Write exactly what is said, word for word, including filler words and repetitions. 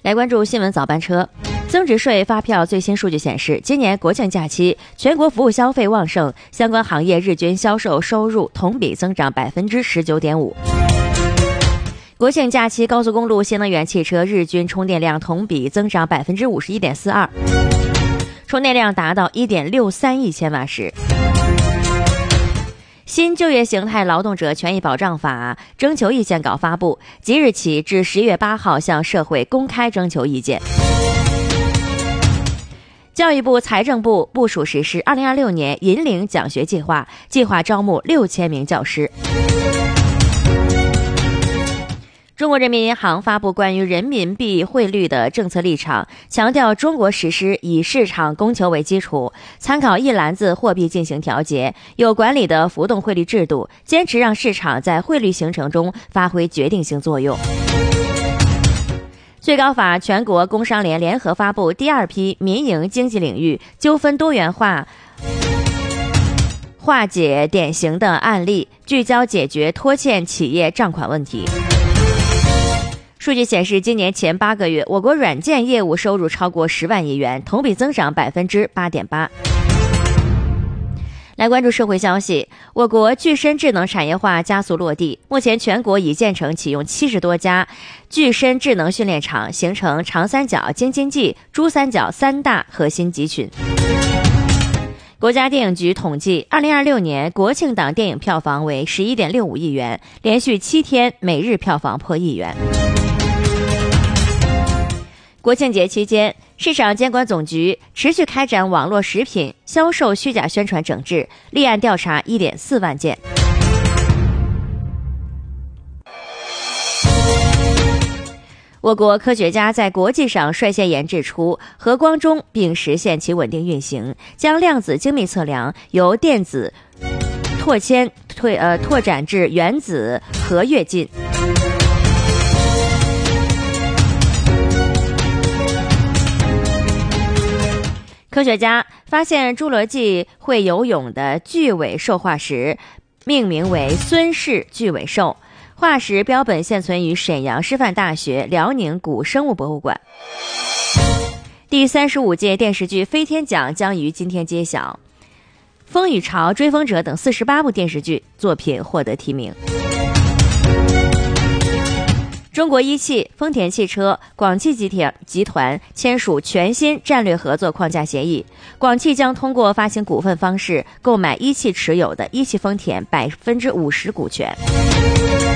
来关注新闻早班车。增值税发票最新数据显示，今年国庆假期全国服务消费旺盛，相关行业日均销售收入同比增长百分之十九点五。国庆假期高速公路新能源汽车日均充电量同比增长百分之五十一点四二，充电量达到一点六三亿千瓦时。新就业形态劳动者权益保障法征求意见稿发布，即日起至十一月八号向社会公开征求意见。教育部、财政部部署实施二零二六年银领奖学计划，计划招募六千名教师。中国人民银行发布关于人民币汇率的政策立场，强调中国实施以市场供求为基础，参考一篮子货币进行调节，有管理的浮动汇率制度，坚持让市场在汇率形成中发挥决定性作用。最高法、全国工商联联合发布第二批民营经济领域纠纷多元化化解典型的案例，聚焦解决拖欠企业账款问题。数据显示，今年前八个月，我国软件业务收入超过十万亿元，同比增长百分之八点八。来关注社会消息，我国具身智能产业化加速落地，目前全国已建成启用七十多家具身智能训练场，形成长三角、京津冀、珠三角三大核心集群。国家电影局统计，二零二六年国庆档电影票房为十一点六五亿元，连续七天每日票房破亿元。国庆节期间，市场监管总局持续开展网络食品销售虚假宣传整治，立案调查 一点四万件。我国科学家在国际上率先研制出核光中，并实现其稳定运行，将量子精密测量由电子拓迁拓呃拓展至原子核跃进。科学家发现侏罗纪会游泳的巨尾兽化石，命名为孙氏巨尾兽。化石标本现存于沈阳师范大学辽宁古生物博物馆。第三十五届电视剧飞天奖将于今天揭晓，《风雨潮》《追风者》等四十八部电视剧作品获得提名。中国一汽、丰田汽车、广汽集团签署全新战略合作框架协议，广汽将通过发行股份方式购买一汽持有的一汽丰田百分之五十股权。